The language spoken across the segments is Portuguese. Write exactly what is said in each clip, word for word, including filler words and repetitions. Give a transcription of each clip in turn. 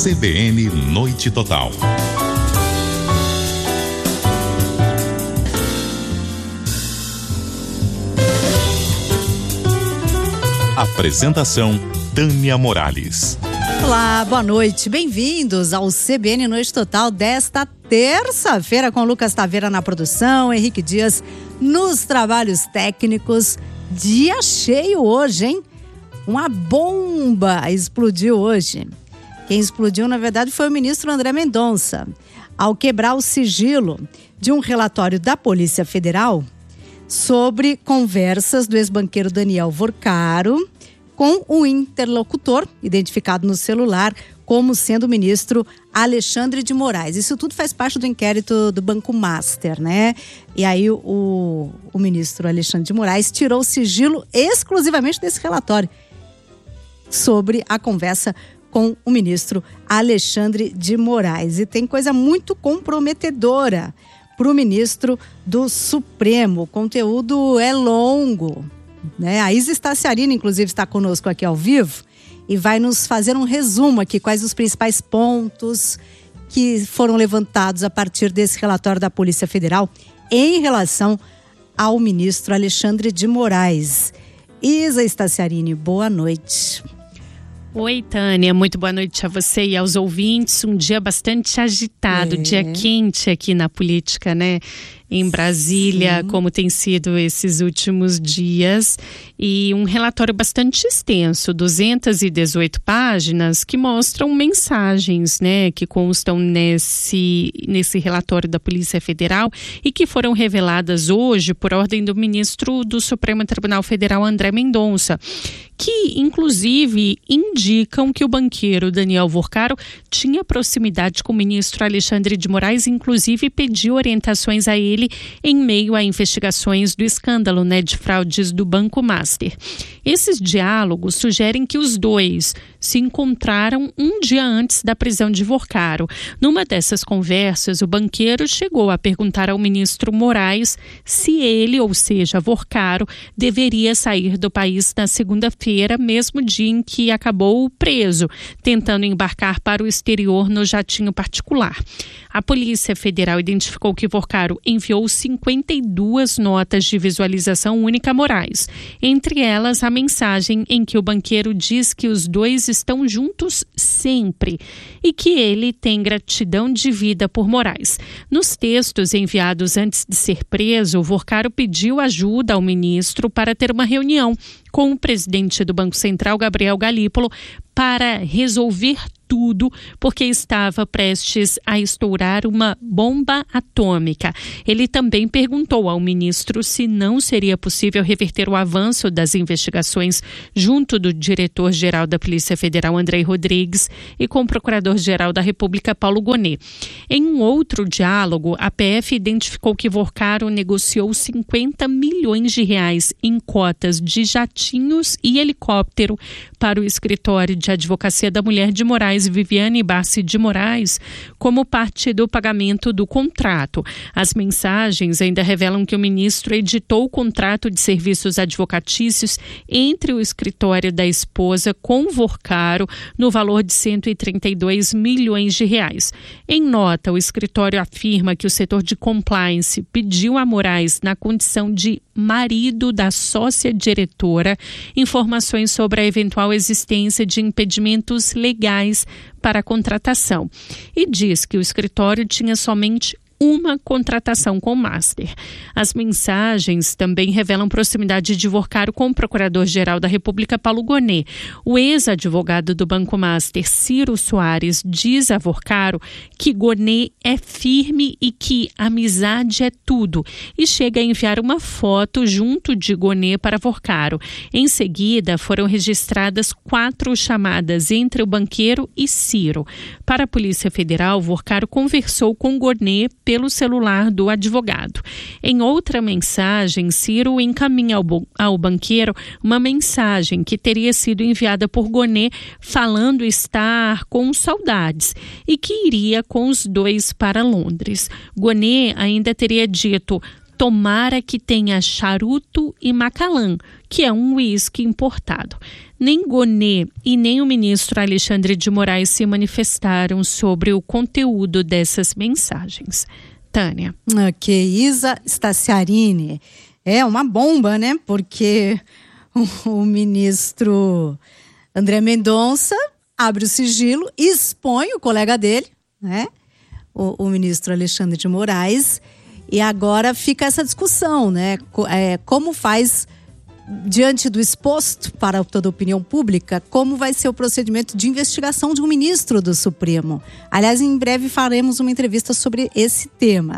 C B N Noite Total. Apresentação Tânia Morales. Olá, boa noite, bem-vindos ao C B N Noite Total desta terça-feira com Lucas Taveira na produção, Henrique Dias nos trabalhos técnicos. Dia cheio hoje, hein? Uma bomba explodiu hoje. Quem explodiu, na verdade, foi o ministro André Mendonça, ao quebrar o sigilo de um relatório da Polícia Federal sobre conversas do ex-banqueiro Daniel Vorcaro com o interlocutor, identificado no celular como sendo o ministro Alexandre de Moraes. Isso tudo faz parte do inquérito do Banco Master, né? E aí o, o ministro Alexandre de Moraes tirou o sigilo exclusivamente desse relatório sobre a conversa com o ministro Alexandre de Moraes. E tem coisa muito comprometedora para o ministro do Supremo. O conteúdo é longo, né? A Isa Staciarina, inclusive, está conosco aqui ao vivo e vai nos fazer um resumo aqui, quais os principais pontos que foram levantados a partir desse relatório da Polícia Federal em relação ao ministro Alexandre de Moraes. Isa Staciarina, boa noite. Oi, Tânia, muito boa noite a você e aos ouvintes. Um dia bastante agitado, é. dia quente aqui na política, né? Em Brasília, Sim. como tem sido esses últimos dias, e um relatório bastante extenso, duzentas e dezoito páginas, que mostram mensagens, né, que constam nesse, nesse relatório da Polícia Federal e que foram reveladas hoje por ordem do ministro do Supremo Tribunal Federal, André Mendonça, que inclusive indicam que o banqueiro Daniel Vorcaro tinha proximidade com o ministro Alexandre de Moraes, inclusive pediu orientações a ele em meio a investigações do escândalo, né, de fraudes do Banco Master. Esses diálogos sugerem que os dois se encontraram um dia antes da prisão de Vorcaro. Numa dessas conversas, o banqueiro chegou a perguntar ao ministro Moraes se ele, ou seja, Vorcaro, deveria sair do país na segunda-feira, mesmo dia em que acabou preso, tentando embarcar para o exterior no jatinho particular. A Polícia Federal identificou que Vorcaro enviou cinquenta e duas notas de visualização única a Moraes, entre elas a mensagem em que o banqueiro diz que os dois estão juntos sempre e que ele tem gratidão de vida por Moraes. Nos textos enviados antes de ser preso, Vorcaro pediu ajuda ao ministro para ter uma reunião com o presidente do Banco Central, Gabriel Galípolo, para resolver tudo, porque estava prestes a estourar uma bomba atômica. Ele também perguntou ao ministro se não seria possível reverter o avanço das investigações junto do diretor-geral da Polícia Federal, Andrei Rodrigues, e com o procurador-geral da República, Paulo Gonet. Em um outro diálogo, a P F identificou que Vorcaro negociou cinquenta milhões de reais em cotas de jatinhos e helicóptero para o escritório de advocacia da mulher de Moraes, Viviane Barsi de Moraes, como parte do pagamento do contrato. As mensagens ainda revelam que o ministro editou o contrato de serviços advocatícios entre o escritório da esposa com Vorcaro no valor de cento e trinta e dois milhões de reais. Em nota, o escritório afirma que o setor de compliance pediu a Moraes, na condição de marido da sócia diretora, informações sobre a eventual existência de impedimentos legais para a contratação, e diz que o escritório tinha somente uma contratação com o Master. As mensagens também revelam proximidade de Vorcaro com o Procurador-Geral da República, Paulo Gonet. O ex-advogado do Banco Master, Ciro Soares, diz a Vorcaro que Gonet é firme e que amizade é tudo, e chega a enviar uma foto junto de Gonet para Vorcaro. Em seguida, foram registradas quatro chamadas entre o banqueiro e Ciro. Para a Polícia Federal, Vorcaro conversou com Gonet pelo celular do advogado. Em outra mensagem, Ciro encaminha ao, ao banqueiro uma mensagem que teria sido enviada por Gonet falando estar com saudades e que iria com os dois para Londres. Gonet ainda teria dito: tomara que tenha charuto e Macallan, que é um uísque importado. Nem Gonê e nem o ministro Alexandre de Moraes se manifestaram sobre o conteúdo dessas mensagens. Tânia. Ok, Isa Staciarini. É uma bomba, né? Porque o, o ministro André Mendonça abre o sigilo, expõe o colega dele, né? O, o ministro Alexandre de Moraes, e agora fica essa discussão, né? É, como faz, diante do exposto para toda a opinião pública, como vai ser o procedimento de investigação de um ministro do Supremo. Aliás, em breve faremos uma entrevista sobre esse tema.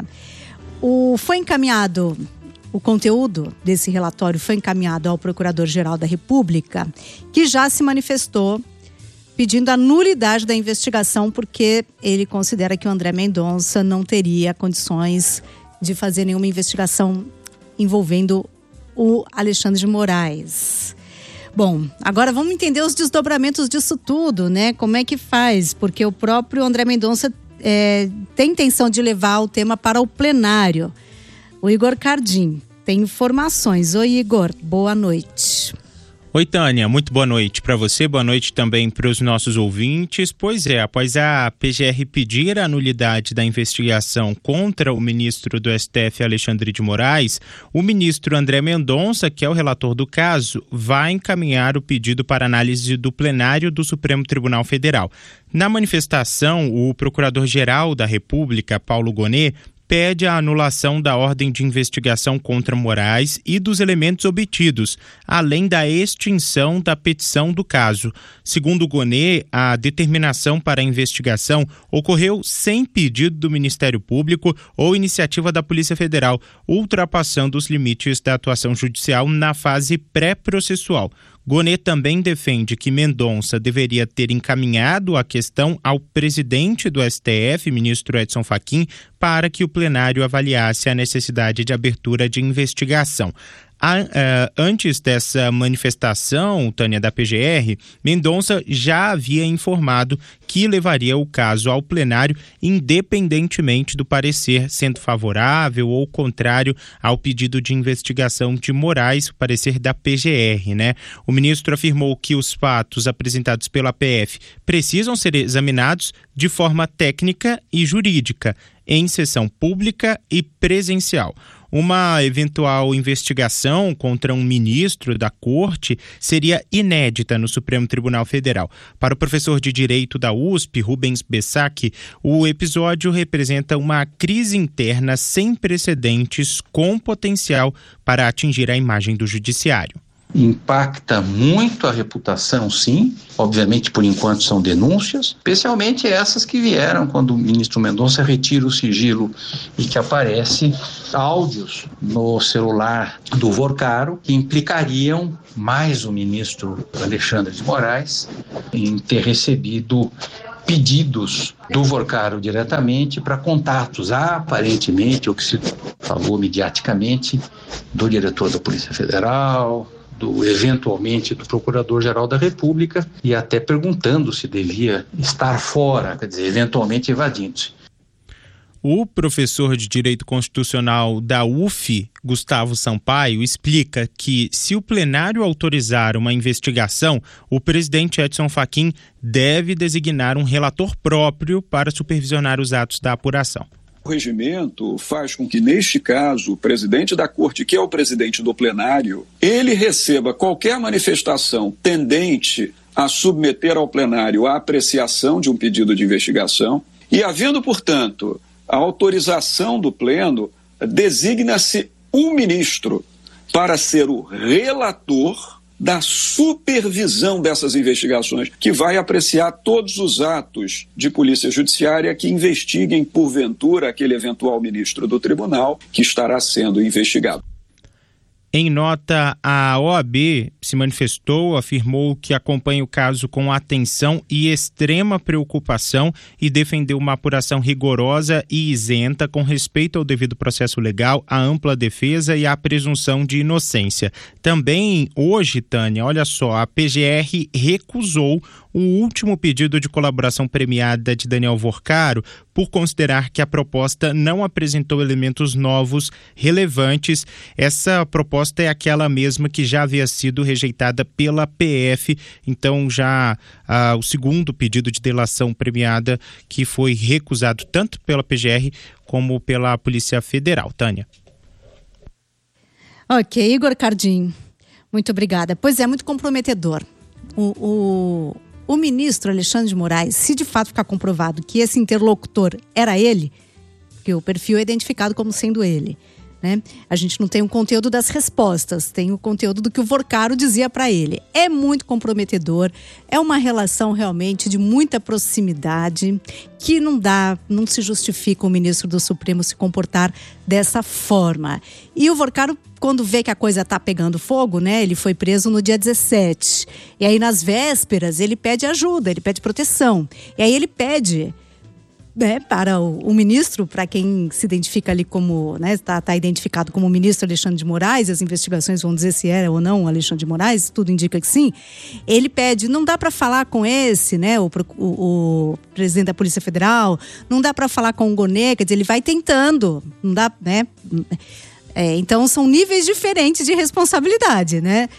O, foi encaminhado, o conteúdo desse relatório foi encaminhado ao Procurador-Geral da República, que já se manifestou pedindo a nulidade da investigação, porque ele considera que o André Mendonça não teria condições de fazer nenhuma investigação envolvendo o Alexandre de Moraes. Bom, agora vamos entender os desdobramentos disso tudo, né? Como é que faz? Porque o próprio André Mendonça é, tem intenção de levar o tema para o plenário. O Igor Cardim tem informações. Oi, Igor, boa noite. Oi, Tânia, muito boa noite para você, boa noite também para os nossos ouvintes. Pois é, após a P G R pedir a nulidade da investigação contra o ministro do S T F, Alexandre de Moraes, o ministro André Mendonça, que é o relator do caso, vai encaminhar o pedido para análise do plenário do Supremo Tribunal Federal. Na manifestação, o Procurador-Geral da República, Paulo Gonê, pede a anulação da ordem de investigação contra Moraes e dos elementos obtidos, além da extinção da petição do caso. Segundo Gonê, a determinação para a investigação ocorreu sem pedido do Ministério Público ou iniciativa da Polícia Federal, ultrapassando os limites da atuação judicial na fase pré-processual. Gonê também defende que Mendonça deveria ter encaminhado a questão ao presidente do S T F, ministro Edson Fachin, para que o plenário avaliasse a necessidade de abertura de investigação. A, uh, antes dessa manifestação, Tânia, da P G R, Mendonça já havia informado que levaria o caso ao plenário independentemente do parecer sendo favorável ou contrário ao pedido de investigação de Moraes, o parecer da P G R, né? O ministro afirmou que os fatos apresentados pela P F precisam ser examinados de forma técnica e jurídica, em sessão pública e presencial. Uma eventual investigação contra um ministro da Corte seria inédita no Supremo Tribunal Federal. Para o professor de Direito da U S P, Rubens Bessac, o episódio representa uma crise interna sem precedentes com potencial para atingir a imagem do judiciário. Impacta muito a reputação, sim. Obviamente, por enquanto, são denúncias, especialmente essas que vieram quando o ministro Mendonça retira o sigilo e que aparece áudios no celular do Vorcaro que implicariam mais o ministro Alexandre de Moraes em ter recebido pedidos do Vorcaro diretamente para contatos, aparentemente, o que se falou mediaticamente, do diretor da Polícia Federal, do eventualmente do Procurador-Geral da República, e até perguntando se devia estar fora, quer dizer, eventualmente evadindo-se. O professor de Direito Constitucional da U F, Gustavo Sampaio, explica que, se o plenário autorizar uma investigação, o presidente Edson Fachin deve designar um relator próprio para supervisionar os atos da apuração. O regimento faz com que, neste caso, o presidente da corte, que é o presidente do plenário, ele receba qualquer manifestação tendente a submeter ao plenário a apreciação de um pedido de investigação e, havendo, portanto, a autorização do pleno, designa-se um ministro para ser o relator da supervisão dessas investigações, que vai apreciar todos os atos de polícia judiciária que investiguem, porventura, aquele eventual ministro do tribunal que estará sendo investigado. Em nota, a O A B se manifestou, afirmou que acompanha o caso com atenção e extrema preocupação e defendeu uma apuração rigorosa e isenta com respeito ao devido processo legal, à ampla defesa e à presunção de inocência. Também hoje, Tânia, olha só, a P G R recusou o último pedido de colaboração premiada de Daniel Vorcaro por considerar que a proposta não apresentou elementos novos relevantes. Essa proposta é aquela mesma que já havia sido rejeitada pela P F, então já ah, o segundo pedido de delação premiada que foi recusado tanto pela P G R como pela Polícia Federal. Tânia. Ok, Igor Cardim, muito obrigada. Pois é, muito comprometedor. O, o, o ministro Alexandre de Moraes, se de fato ficar comprovado que esse interlocutor era ele, porque o perfil é identificado como sendo ele, né? A gente não tem o conteúdo das respostas, tem o conteúdo do que o Vorcaro dizia para ele. É muito comprometedor, é uma relação realmente de muita proximidade, que não dá, não se justifica o ministro do Supremo se comportar dessa forma. E o Vorcaro, quando vê que a coisa está pegando fogo, né? Ele foi preso no dia dezessete. E aí nas vésperas ele pede ajuda, ele pede proteção. E aí ele pede, né, para o, o ministro, para quem se identifica ali como, né, está tá identificado como o ministro Alexandre de Moraes, as investigações vão dizer se era ou não o Alexandre de Moraes, tudo indica que sim. Ele pede, não dá para falar com esse, né, o, o, o presidente da Polícia Federal, não dá para falar com o Gonê, quer dizer, ele vai tentando, não dá, né? É, então são níveis diferentes de responsabilidade, né?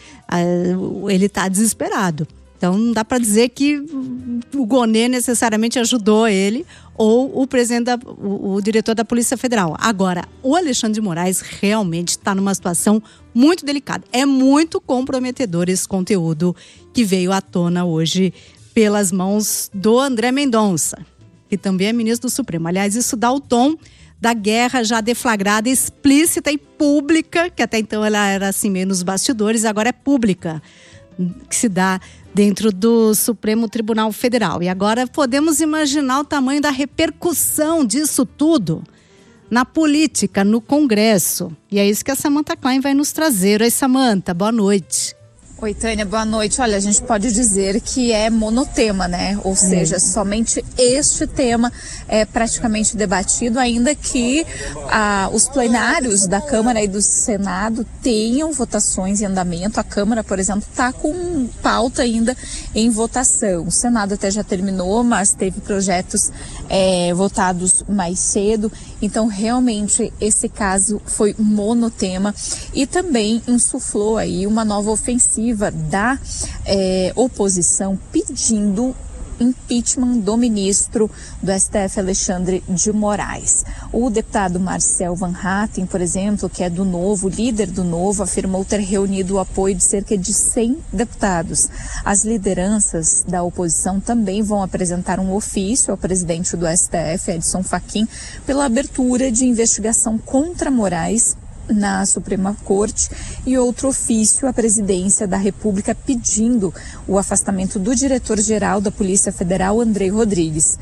Ele está desesperado. Então não dá para dizer que o Gonê necessariamente ajudou ele ou o presidente da, o, o diretor da Polícia Federal. Agora, o Alexandre de Moraes realmente está numa situação muito delicada. É muito comprometedor esse conteúdo que veio à tona hoje pelas mãos do André Mendonça, que também é ministro do Supremo. Aliás, isso dá o tom da guerra já deflagrada, explícita e pública, que até então ela era assim meio nos bastidores, agora é pública, que se dá dentro do Supremo Tribunal Federal. E agora podemos imaginar o tamanho da repercussão disso tudo na política, no Congresso. E é isso que a Samantha Klein vai nos trazer. Oi, Samantha, boa noite. Oi, Tânia, boa noite. Olha, a gente pode dizer que é monotema, né? Ou seja, é. somente este tema é praticamente debatido, ainda que ah, os plenários da Câmara e do Senado tenham votações em andamento. A Câmara, por exemplo, está com pauta ainda em votação. O Senado até já terminou, mas teve projetos é, votados mais cedo. Então, realmente, esse caso foi monotema e também insuflou aí uma nova ofensiva da eh, oposição pedindo impeachment do ministro do S T F, Alexandre de Moraes. O deputado Marcel Van Hatten, por exemplo, que é do Novo, líder do Novo, afirmou ter reunido o apoio de cerca de cem deputados. As lideranças da oposição também vão apresentar um ofício ao presidente do S T F, Edson Fachin, pela abertura de investigação contra Moraes na Suprema Corte e outro ofício à presidência da República pedindo o afastamento do diretor-geral da Polícia Federal, Andrei Rodrigues.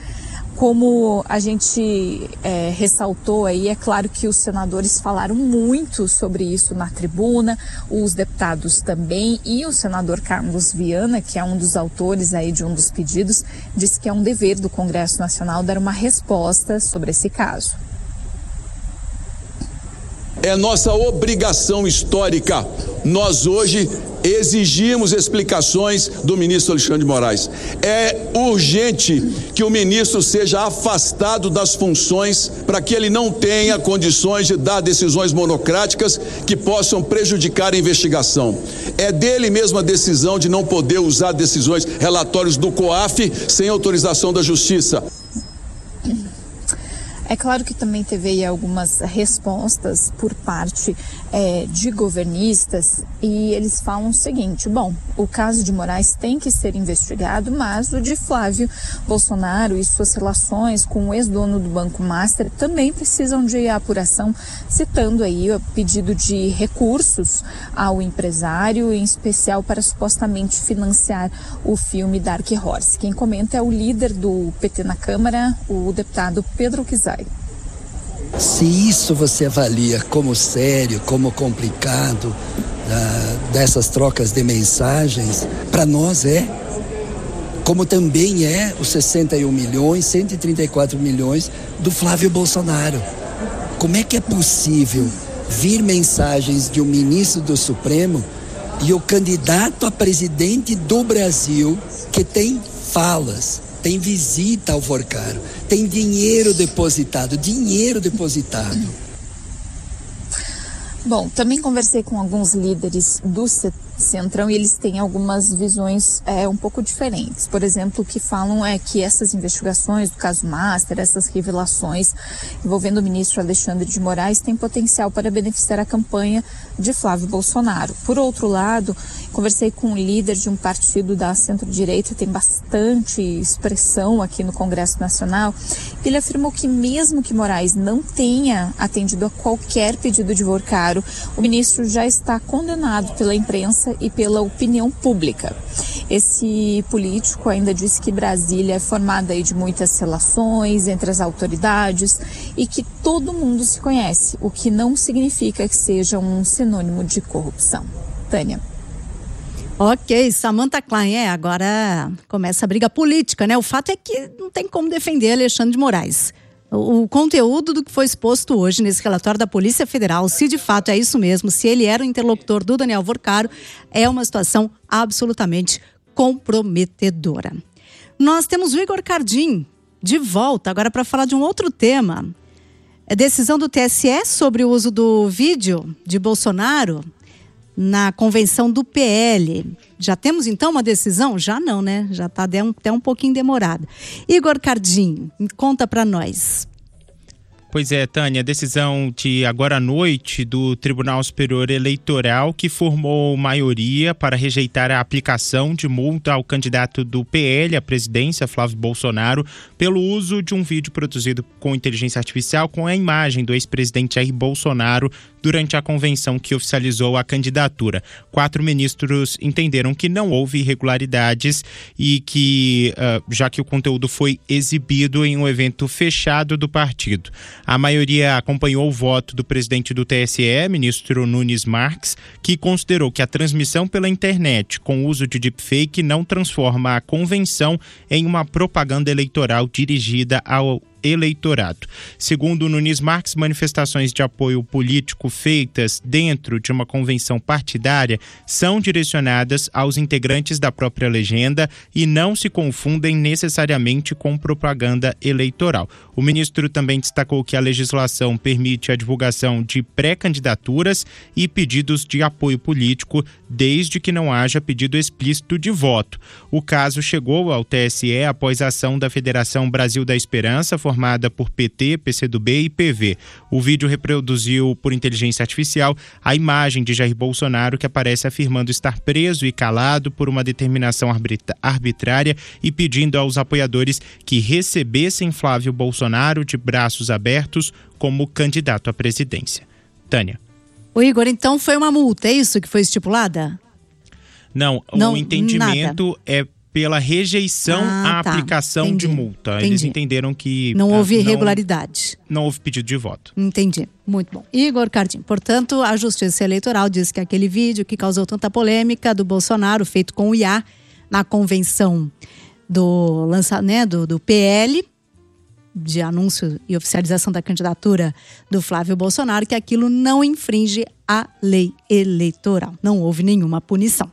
Como a gente é, ressaltou aí, é claro que os senadores falaram muito sobre isso na tribuna, os deputados também, e o senador Carlos Viana, que é um dos autores aí de um dos pedidos, disse que é um dever do Congresso Nacional dar uma resposta sobre esse caso. É nossa obrigação histórica. Nós hoje exigimos explicações do ministro Alexandre de Moraes. É urgente que o ministro seja afastado das funções para que ele não tenha condições de dar decisões monocráticas que possam prejudicar a investigação. É dele mesmo a decisão de não poder usar decisões, relatórios do COAF sem autorização da Justiça. É claro que também teve aí algumas respostas por parte é, de governistas e eles falam o seguinte: bom, o caso de Moraes tem que ser investigado, mas o de Flávio Bolsonaro e suas relações com o ex-dono do Banco Master também precisam de apuração, citando aí o pedido de recursos ao empresário, em especial para supostamente financiar o filme Dark Horse. Quem comenta é o líder do P T na Câmara, o deputado Pedro Kizai. Se isso você avalia como sério, como complicado, ah, dessas trocas de mensagens, para nós é, como também é os sessenta e um milhões, cento e trinta e quatro milhões do Flávio Bolsonaro. Como é que é possível vir mensagens de um ministro do Supremo e o candidato a presidente do Brasil, que tem falas, tem visita ao Forcaro, tem dinheiro depositado, dinheiro depositado. Bom, também conversei com alguns líderes do Centrão e eles têm algumas visões é, um pouco diferentes. Por exemplo, o que falam é que essas investigações do caso Master, essas revelações envolvendo o ministro Alexandre de Moraes têm potencial para beneficiar a campanha de Flávio Bolsonaro. Por outro lado, conversei com um líder de um partido da centro-direita, tem bastante expressão aqui no Congresso Nacional. Ele afirmou que mesmo que Moraes não tenha atendido a qualquer pedido de Forcaro, o ministro já está condenado pela imprensa e pela opinião pública. Esse político ainda disse que Brasília é formada aí de muitas relações entre as autoridades e que todo mundo se conhece, o que não significa que seja um sinônimo de corrupção. Tânia. Ok, Samantha Klein, é, agora começa a briga política, né? O fato é que não tem como defender Alexandre de Moraes. O, o conteúdo do que foi exposto hoje nesse relatório da Polícia Federal, se de fato é isso mesmo, se ele era o interlocutor do Daniel Forcaro, é uma situação absolutamente comprometedora. Nós temos o Igor Cardim de volta agora para falar de um outro tema. É decisão do T S E sobre o uso do vídeo de Bolsonaro na convenção do P L. Já temos então uma decisão? Já não, né? Já está até um, até um pouquinho demorada. Igor Cardim, conta para nós. Pois é, Tânia, a decisão de agora à noite do Tribunal Superior Eleitoral que formou maioria para rejeitar a aplicação de multa ao candidato do P L à presidência, Flávio Bolsonaro, pelo uso de um vídeo produzido com inteligência artificial com a imagem do ex-presidente Jair Bolsonaro durante a convenção que oficializou a candidatura. Quatro ministros entenderam que não houve irregularidades e que, uh, já que o conteúdo foi exibido em um evento fechado do partido. A maioria acompanhou o voto do presidente do T S E, ministro Nunes Marques, que considerou que a transmissão pela internet com uso de deepfake não transforma a convenção em uma propaganda eleitoral dirigida ao eleitorado. Segundo Nunes Marques, manifestações de apoio político feitas dentro de uma convenção partidária são direcionadas aos integrantes da própria legenda e não se confundem necessariamente com propaganda eleitoral. O ministro também destacou que a legislação permite a divulgação de pré-candidaturas e pedidos de apoio político, desde que não haja pedido explícito de voto. O caso chegou ao T S E após a ação da Federação Brasil da Esperança, formada por P T, P C do B e P V. O vídeo reproduziu por inteligência artificial a imagem de Jair Bolsonaro, que aparece afirmando estar preso e calado por uma determinação arbitrária e pedindo aos apoiadores que recebessem Flávio Bolsonaro de braços abertos como candidato à presidência. Tânia. O Igor, então foi uma multa, é isso que foi estipulada? Não, Não o entendimento nada. é pela rejeição ah, à tá. aplicação Entendi. de multa. Entendi. Eles entenderam que... Não houve irregularidade. Não, não houve pedido de voto. Entendi. Muito bom. Igor Cardim. Portanto, a Justiça Eleitoral disse que aquele vídeo que causou tanta polêmica do Bolsonaro, feito com o I A, na convenção do, lança, né, do, do P L, de anúncio e oficialização da candidatura do Flávio Bolsonaro, que aquilo não infringe a lei eleitoral. Não houve nenhuma punição.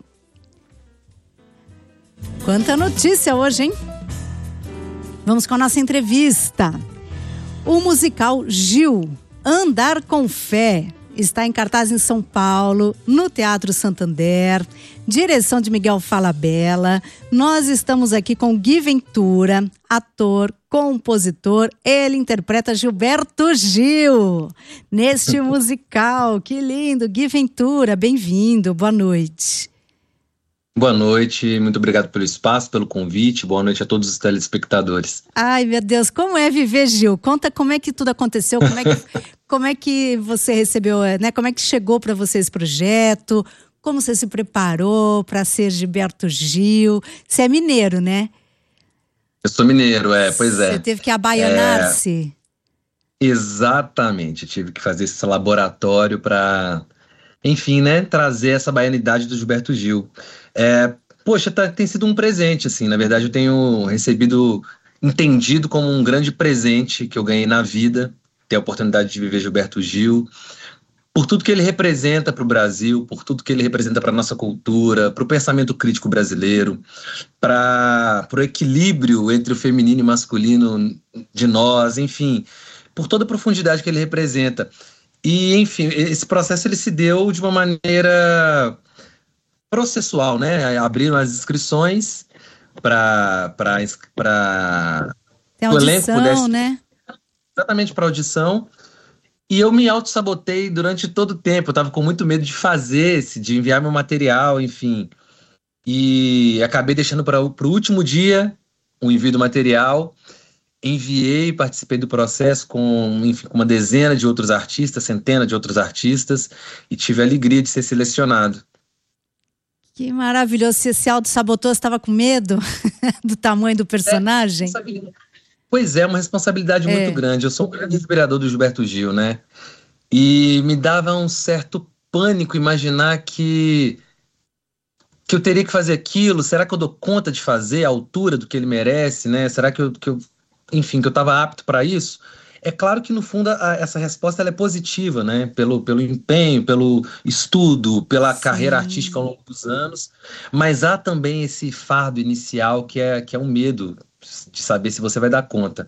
Quanta notícia hoje, hein? Vamos com a nossa entrevista. O musical Gil, Andar com Fé, está em cartaz em São Paulo, no Teatro Santander, direção de Miguel Falabella. Nós estamos aqui com Gui Ventura, ator, compositor. Ele interpreta Gilberto Gil neste musical. Que lindo! Gui Ventura, bem-vindo, boa noite. Boa noite, muito obrigado pelo espaço, pelo convite. Boa noite a todos os telespectadores. Ai, meu Deus, como é viver, Gil? Conta como é que tudo aconteceu, como é que, como é que você recebeu, né? Como é que chegou para você esse projeto? Como você se preparou para ser Gilberto Gil? Você é mineiro, né? Eu sou mineiro, é, pois é. Você teve que abaianar-se? É, exatamente, tive que fazer esse laboratório para, enfim, né, trazer essa baianidade do Gilberto Gil. É, poxa, tá, tem sido um presente, assim, na verdade eu tenho recebido, entendido como um grande presente que eu ganhei na vida, ter a oportunidade de viver Gilberto Gil, por tudo que ele representa para o Brasil, por tudo que ele representa para a nossa cultura, para o pensamento crítico brasileiro, para o equilíbrio entre o feminino e masculino de nós, enfim, por toda a profundidade que ele representa. E, enfim, esse processo ele se deu de uma maneira processual, né? Abriram as inscrições para Tem audição, pudesse, né? Exatamente, para audição. E eu me auto-sabotei durante todo o tempo. Eu estava com muito medo de fazer, de enviar meu material, enfim. E acabei deixando para o último dia o envio do material. Enviei, participei do processo com, enfim, com uma dezena de outros artistas, centenas de outros artistas, e tive a alegria de ser selecionado. Que maravilhoso. Você se auto-sabotou, você estava com medo do tamanho do personagem? É, pois é, uma responsabilidade é. muito grande. Eu sou um grande admirador do Gilberto Gil, né? E me dava um certo pânico imaginar que, que eu teria que fazer aquilo. Será que eu dou conta de fazer a altura do que ele merece, né? Será que eu, que eu enfim, que eu estava apto para isso? É claro que, no fundo, a, essa resposta ela é positiva, né? Pelo, pelo empenho, pelo estudo, pela Sim. carreira artística ao longo dos anos. Mas há também esse fardo inicial que é, que é um medo de saber se você vai dar conta.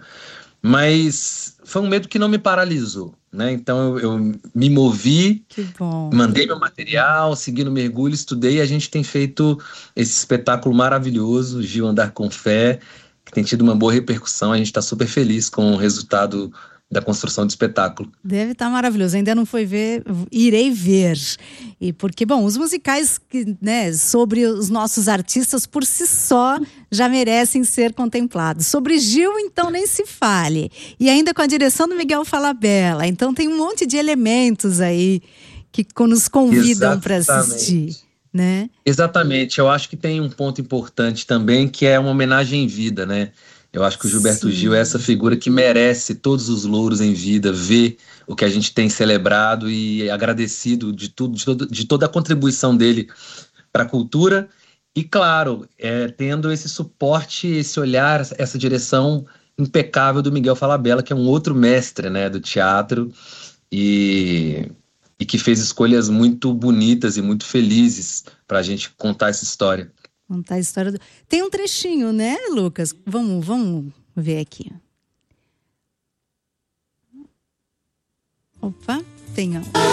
Mas foi um medo que não me paralisou, né? Então eu, eu me movi, que bom. mandei meu material, segui no mergulho, estudei, e a gente tem feito esse espetáculo maravilhoso, Gil Andar com Fé, que tem tido uma boa repercussão. A gente está super feliz com o resultado da construção do espetáculo. Deve estar maravilhoso. Ainda não foi ver, irei ver. E porque, bom, os musicais, né, sobre os nossos artistas por si só já merecem ser contemplados. Sobre Gil, então, nem se fale. E ainda com a direção do Miguel Falabella. Então tem um monte de elementos aí que nos convidam para assistir. Né? Exatamente, eu acho que tem um ponto importante também, que é uma homenagem em vida, né? Eu acho que o Gilberto Sim. Gil é essa figura que merece todos os louros em vida, ver o que a gente tem celebrado e agradecido de tudo, de, todo, de toda a contribuição dele para a cultura. E claro, é, tendo esse suporte, esse olhar, essa direção impecável do Miguel Falabella, que é um outro mestre, né, do teatro, e... e que fez escolhas muito bonitas e muito felizes para a gente contar essa história. Contar a história do... Tem um trechinho, né, Lucas? Vamos, vamos ver aqui. Opa, tem...